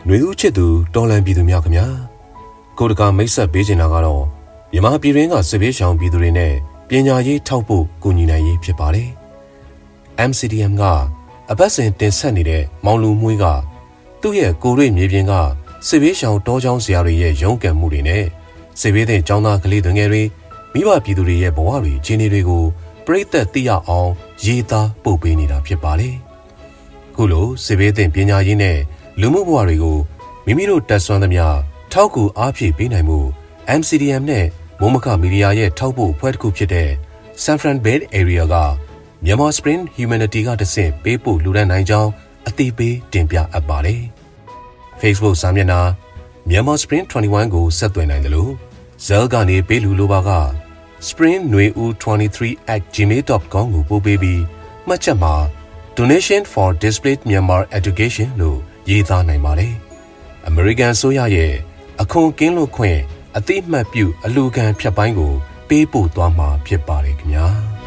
နှွေဦးချစ်သူတော်လန်ပြည်သူများခင်ဗျာကိုတကာမိတ်ဆက်ပေးချင်တာကတော့မြန်မာပြည်တွင်းကစစ်ဘေးရှောင်ပြည်သူတွေနဲ့ပညာရေးထောက်ဖို့ကူညီနိုင်ရေးဖြစ်ပါတယ် MCDM ကအပတ်စဉ်တင်ဆက်နေတဲ့မောင်လူမွေးကသူ့ရဲ့ကိုရွေမြေပြင်ကစစ်ဘေးရှောင်တောချောင်းဆရာတွေရဲ့ရုန်းကန်မှုတွေနဲ့စစ်ဘေးသင့်ចောင်းသားကလေးငယ်တွေမိဘပြည်သူတွေရဲ့ဘဝတွေအခြေအနေတွေကိုပြည့်သက်သိရအောင်ရေးသားပို့ပေးနေတာဖြစ်ပါတယ်ခုလိုစစ်ဘေးသင့်ပညာရေးနဲ့လူမှုဘဝတွေကိုမိမိတို့တက်ဆွမ်းသမျှထောက်ကူအားဖြည့်ပေးနိုင်မှု MCDM နဲ့မိုးမခမီဒီယာရဲ့ထောက်ပို့ဖွဲ့တစ်ခုဖြစ်တဲ့ San Fran Bay Area ကMyanmar Spring Humanity ကတဆင့်ပေးပို့လူဒန်းနိုင်ကြောင်းအသိပေးတင်ပြအပ်ပါတယ်။ Facebook စာမျက်နှာ Myanmar Spring 21ကိုဆက်သွယ်နိုင်တယ်လို့ Zell ကနေပေးလူလိုပါက springnueu23@gmail.com ကိုပို့ပေးပြီးမှတ်ချက်မှာ Donation for Displaced Myanmar Education လို့ရေးသားနိုင်ပါတယ်။ American ဆိုရရဲ့အခွန်ကင်းလွတ်ခွင့်အသိမှတ်ပြုအလူခံဖြတ်ပိုင်းကိုပေးပို့သွားမှာဖြစ်ပါတယ်ခင်ဗျာ။